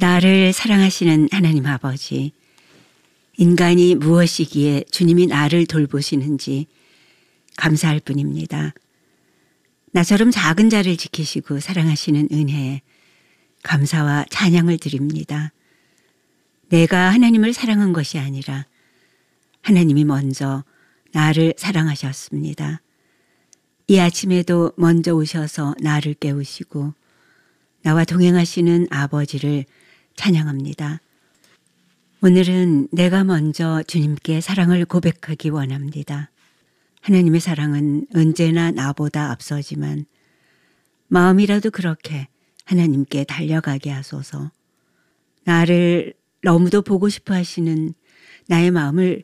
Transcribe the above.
나를 사랑하시는 하나님 아버지, 인간이 무엇이기에 주님이 나를 돌보시는지 감사할 뿐입니다. 나처럼 작은 자를 지키시고 사랑하시는 은혜에 감사와 찬양을 드립니다. 내가 하나님을 사랑한 것이 아니라 하나님이 먼저 나를 사랑하셨습니다. 이 아침에도 먼저 오셔서 나를 깨우시고 나와 동행하시는 아버지를 찬양합니다. 오늘은 내가 먼저 주님께 사랑을 고백하기 원합니다. 하나님의 사랑은 언제나 나보다 앞서지만 마음이라도 그렇게 하나님께 달려가게 하소서. 나를 너무도 보고 싶어 하시는 나의 마음을